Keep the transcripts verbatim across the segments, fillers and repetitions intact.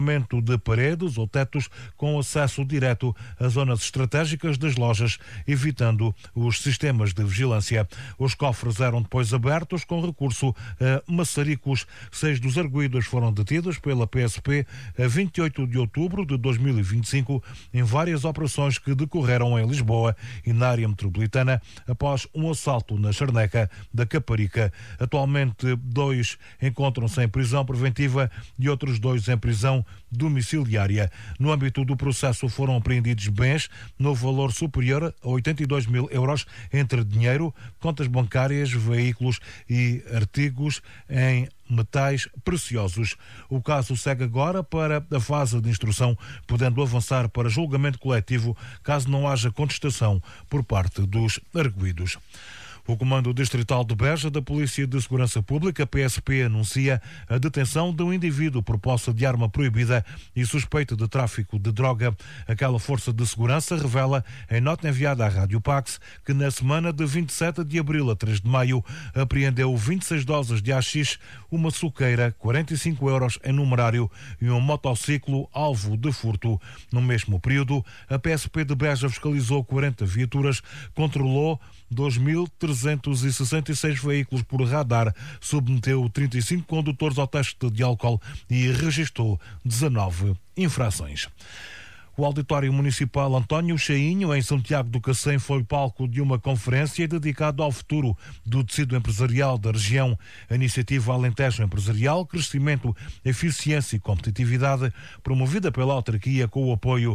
de paredes ou tetos com acesso direto às zonas estratégicas das lojas, evitando os sistemas de vigilância. Os cofres eram depois abertos com recurso a maçaricos. Seis dos arguidos foram detidos pela P S P a vinte e oito de outubro de dois mil e vinte e cinco em várias operações que decorreram em Lisboa e na área metropolitana após um assalto na Charneca da Caparica. Atualmente, dois encontram-se em prisão preventiva e outros dois em prisão domiciliária. No âmbito do processo foram apreendidos bens no valor superior a oitenta e dois mil euros entre dinheiro, contas bancárias, veículos e artigos em metais preciosos. O caso segue agora para a fase de instrução, podendo avançar para julgamento coletivo caso não haja contestação por parte dos arguidos. O Comando Distrital de Beja da Polícia de Segurança Pública, P S P, anuncia a detenção de um indivíduo por posse de arma proibida e suspeito de tráfico de droga. Aquela força de segurança revela, em nota enviada à Rádio Pax, que na semana de vinte e sete de abril a três de maio apreendeu vinte e seis doses de haxixe, uma suqueira, quarenta e cinco euros em numerário e um motociclo alvo de furto. No mesmo período, a P S P de Beja fiscalizou quarenta viaturas, controlou dois mil trezentos e sessenta e seis veículos por radar, submeteu trinta e cinco condutores ao teste de álcool e registrou dezanove infrações. O Auditório Municipal António Chainho, em Santiago do Cacém, foi palco de uma conferência dedicada ao futuro do tecido empresarial da região. A iniciativa Alentejo Empresarial, Crescimento, Eficiência e Competitividade, promovida pela autarquia com o apoio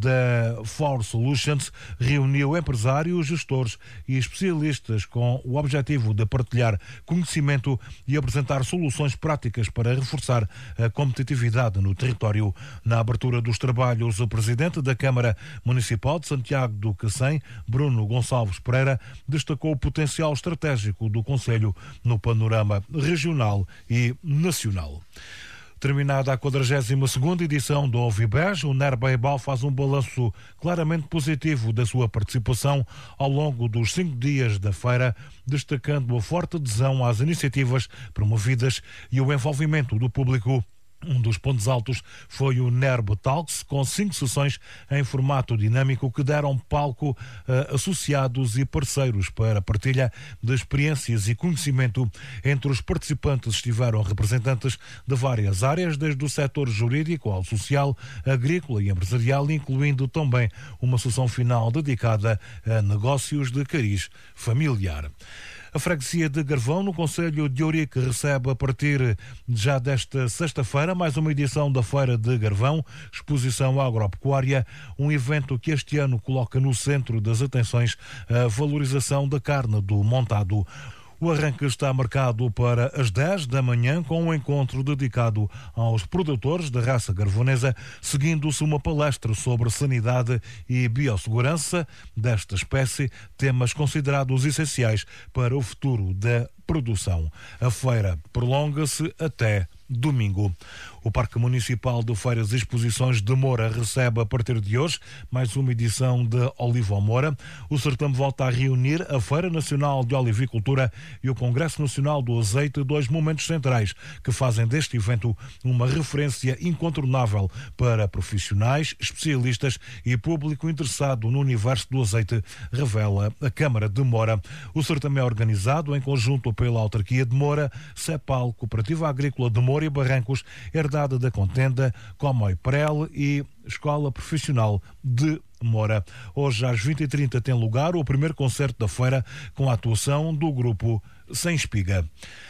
da For Solutions, reuniu empresários, gestores e especialistas com o objetivo de partilhar conhecimento e apresentar soluções práticas para reforçar a competitividade no território. Na abertura dos trabalhos, o Presidente da Câmara Municipal de Santiago do Cacém, Bruno Gonçalves Pereira, destacou o potencial estratégico do concelho no panorama regional e nacional. Terminada a quadragésima segunda edição do Ovibés, o NER Beibal faz um balanço claramente positivo da sua participação ao longo dos cinco dias da feira, destacando a forte adesão às iniciativas promovidas e o envolvimento do público. Um dos pontos altos foi o NERB Talks, com cinco sessões em formato dinâmico que deram palco a associados e parceiros para partilha de experiências e conhecimento. Entre os participantes estiveram representantes de várias áreas, desde o setor jurídico ao social, agrícola e empresarial, incluindo também uma sessão final dedicada a negócios de cariz familiar. A freguesia de Garvão, no concelho de Ourique, recebe a partir já desta sexta-feira mais uma edição da Feira de Garvão, exposição agropecuária, um evento que este ano coloca no centro das atenções a valorização da carne do montado. O arranque está marcado para as dez da manhã, com um encontro dedicado aos produtores da raça garvonesa, seguindo-se uma palestra sobre sanidade e biossegurança desta espécie, temas considerados essenciais para o futuro da produção. A feira prolonga-se até domingo. O Parque Municipal de Feiras e Exposições de Moura recebe a partir de hoje mais uma edição de Oliva Moura. O certame volta a reunir a Feira Nacional de Olivicultura e o Congresso Nacional do Azeite, dois momentos centrais que fazem deste evento uma referência incontornável para profissionais, especialistas e público interessado no universo do azeite, revela a Câmara de Moura. O certame é organizado em conjunto pela Autarquia de Moura, CEPAL, Cooperativa Agrícola de Moura e Barrancos, herdada da Contenda, Comoi Prel e Escola Profissional de Moura. Hoje às vinte e trinta tem lugar o primeiro concerto da feira com a atuação do grupo Sem Espiga.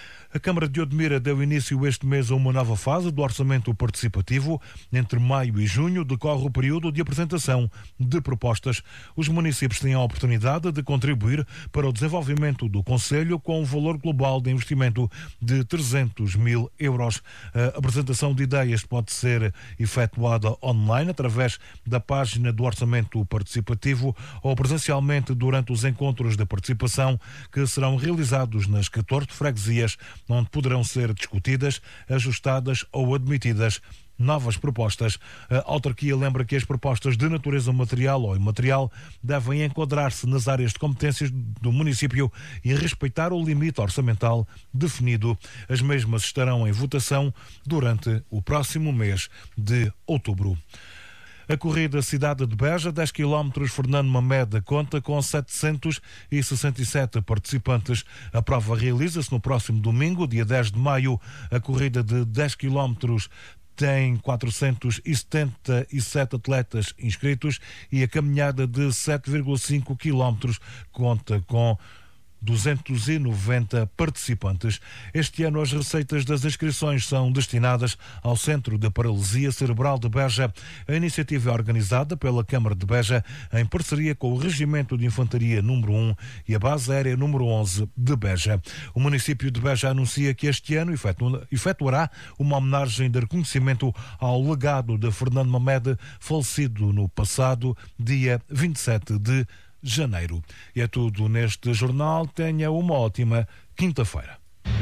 A Câmara de Odmira deu início este mês a uma nova fase do orçamento participativo. Entre maio e junho decorre o período de apresentação de propostas. Os municípios têm a oportunidade de contribuir para o desenvolvimento do concelho com um valor global de investimento de trezentos mil euros. A apresentação de ideias pode ser efetuada online através da página do orçamento participativo ou presencialmente durante os encontros de participação que serão realizados nas catorze freguesias, onde poderão ser discutidas, ajustadas ou admitidas novas propostas. A autarquia lembra que as propostas de natureza material ou imaterial devem enquadrar-se nas áreas de competências do município e respeitar o limite orçamental definido. As mesmas estarão em votação durante o próximo mês de outubro. A corrida Cidade de Beja, dez quilómetros, Fernando Mamede, conta com setecentos e sessenta e sete participantes. A prova realiza-se no próximo domingo, dia dez de maio. A corrida de dez quilómetros tem quatrocentos e setenta e sete atletas inscritos e a caminhada de sete vírgula cinco quilómetros conta com duzentos e noventa participantes. Este ano as receitas das inscrições são destinadas ao Centro de Paralisia Cerebral de Beja. A iniciativa é organizada pela Câmara de Beja em parceria com o Regimento de Infantaria número um e a Base Aérea número onze de Beja. O município de Beja anuncia que este ano efetu- efetuará uma homenagem de reconhecimento ao legado de Fernando Mamede, falecido no passado dia vinte e sete de janeiro. E é tudo neste jornal. Tenha uma ótima quinta-feira.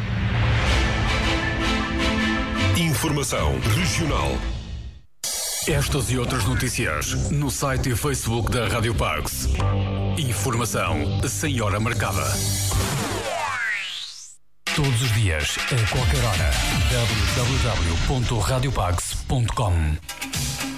Informação regional. Estas e outras notícias no site e Facebook da Rádio Parks. Informação sem hora marcada. Todos os dias, a qualquer hora. w w w ponto radio parks ponto com